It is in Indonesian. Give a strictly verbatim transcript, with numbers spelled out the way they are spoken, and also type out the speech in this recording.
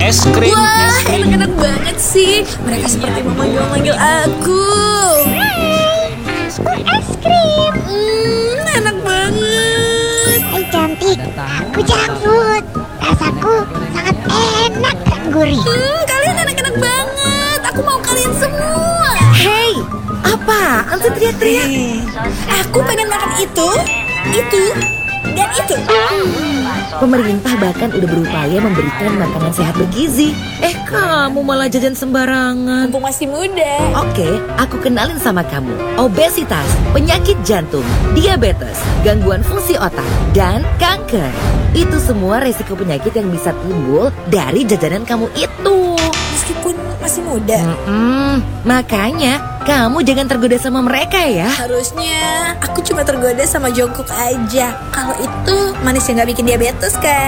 Es krim, Wah, es krim. enak-enak banget sih. Mereka seperti memanggil-manggil aku. Es krim. Hmm, enak banget. Hai cantik, aku janggut. Rasaku sangat enak dan gurih. Hmm, kalian enak-enak banget. Aku mau kalian semua. Hei, apaan sih teriak-teriak? Aku pengen makan itu, itu, dan itu. Pemerintah bahkan udah berupaya memberikan makanan sehat bergizi. Eh, kamu malah jajan sembarangan. Mumpung masih muda. Oke, aku kenalin sama kamu. Obesitas, penyakit jantung, diabetes, gangguan fungsi otak, dan kanker. Itu semua resiko penyakit yang bisa timbul dari jajanan kamu itu. Meskipun masih muda. Mm-mm, makanya kamu jangan tergoda sama mereka ya. Harusnya aku cuma tergoda sama Jungkook aja. Kalau itu manis yang gak bikin diabetes kan.